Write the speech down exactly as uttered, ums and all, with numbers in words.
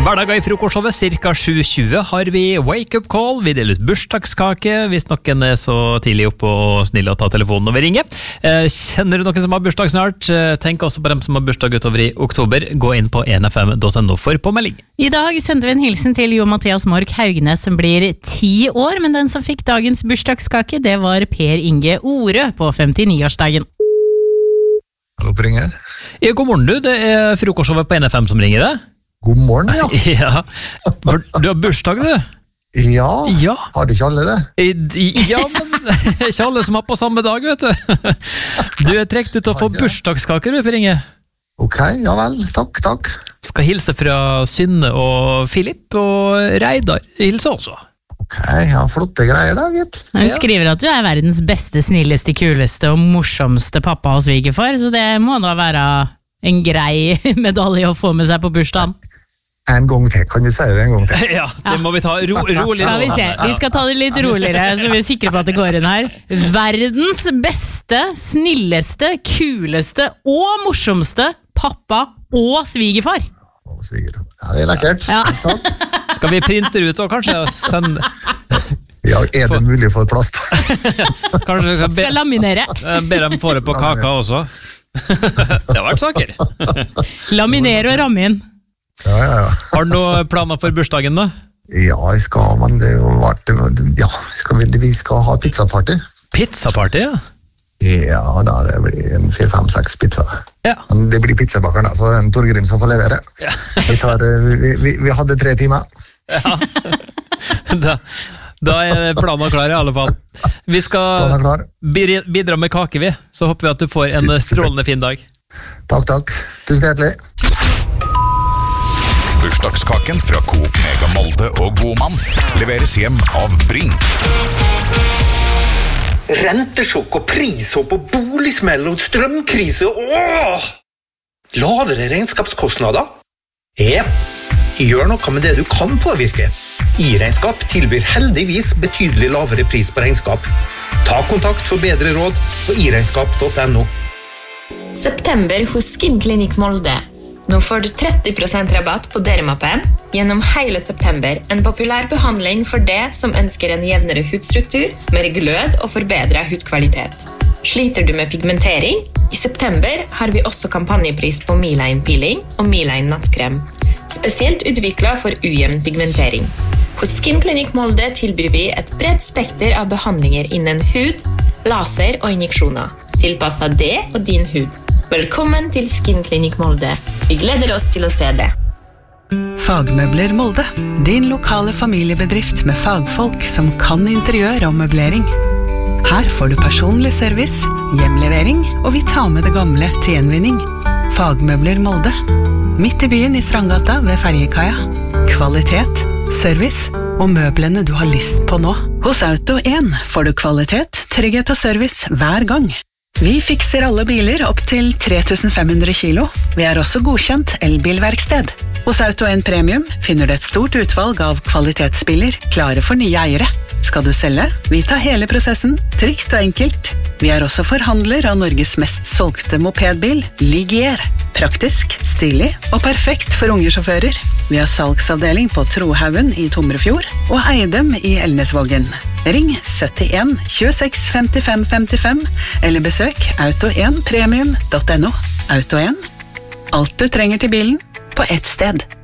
Hverdager I frokostshowet cirka sju tjue har vi Wake Up Call, vi deler ut bursdagskake hvis noen er så tidlig opp og snill å ta telefonen og vi ringer. Kjenner du noen som har bursdag snart? Tenk også på dem som har bursdag utover I oktober. Gå inn på en f m punktum no for påmelding. I dag sender vi en hilsen til Jo Mathias Mork Haugnes som blir ti år, men den som fikk dagens bursdagskake, det var Per Inge Ore på femtini-årsdagen. Hallo, ringer. Ja, god morgen du, det er frokostshowet på en f m som ringer deg. God morgen, ja. Ja, for du har bursdag, du. Ja, ja. Har ikke alle det? Ja, men ikke alle som har på samme dag, vet du. Du er trekt ut å få bursdagskaker, du, Per Inge. Ok, ja vel, takk, takk. Skal hilse fra Synne og Filip, og Reidar hilse også. Ok, ja, flotte greier da, gitt. Han skriver at du er verdens beste, snilleste, kuleste og morsomste pappa og svigerfar, så det må da være en grei medalje å få med seg på bursdagen. En gang til, kan du si det en gang til? Ja, det må vi ta ro rolig. Skal vi se, vi skal ta det litt roligere, så vi er sikre på at det går inn her. Verdens beste, snilleste, kuleste og morsomste pappa og svigerfar. Og svigerfar. Ja, det er lekkert. Ja. Skal vi printe ut og kanskje sende... Ja, er det mulig for plast? Kanskje be... Skal laminere. Be dem få det på kaka også. Det har vært saker. Laminere og ramme inn. Ja, ja, ja. Har du noen planer for bursdagen da? Ja, jeg skal, men det har vært, ja, skal vi, vi skal ha pizzaparty. Pizzaparty, ja? Ja, da, det blir en fire, fem, seks pizza. Ja. Men det blir pizzabakeren, så det er en Torgrim som får levere. Ja. Vi, tar, vi, vi, vi hadde tre timer. Ja, da, da er planen klar I alle fall. Vi skal bidra med kake vi, så håper vi at du får en strålende fin dag. Takk, takk. Tusen hjertelig. Bursdagskaken fra Coop Mega Molde og Godmann leveres hjem av Bring. Rentesjokk og prishopp og boligsmell og strømkrise. Åh! Lavere regnskapskostnader? Ja, gjør noe med det du kan påvirke. I-regnskap tilbyr heldigvis betydelig lavere pris på regnskap. Ta kontakt for bedre råd på iregnskap punktum no. September hos Skinklinikk Molde. Nå får du tretti prosent rabatt på Dermapen gjennom hele september. En populær behandling for det som ønsker en jevnere hudstruktur, mer glød og forbedret hudkvalitet. Sliter du med pigmentering? I september har vi også kampanjepris på Miline Peeling og Miline Nattkrem. Spesielt utviklet for ujevn pigmentering. Hos Skinklinikk Molde tilbyr vi et bredt spekter av behandlinger innen hud, laser og injeksjoner, tilpasset det og din hud. Velkommen til Skinklinikk Molde. Vi gleder oss til å se det. Fagmøbler Molde. Din lokale familiebedrift med fagfolk som kan interiør og møblering. Her får du personlig service, hjemlevering, og vi tar med det gamle til gjenvinning. Fagmøbler Molde. Midt I byen I Strandgata ved Ferjekaia. Kvalitet, service og møblene du har lyst på nå. Hos Auto en får du kvalitet, trygghet og service hver gang. Vi fikser alle biler opp til tre tusen fem hundre kilo. Vi er også godkjent elbilverksted. Hos Auto en Premium finner du et stort utvalg av kvalitetsbiler klare for nye eiere. Skal du selge? Vi tar hele prosessen, trygt og enkelt. Vi er også forhandler av Norges mest solgte mopedbil, Ligier. Praktisk, stilig og perfekt for unge sjåfører. Vi har salgsavdeling på Trohaugen I Tomrefjord og Eidem I Elnesvågen. Ring syttien tjueseks femtifem femtifem eller besøk auto en premium punktum no. Auto en. Alt du trenger til bilen på ett sted.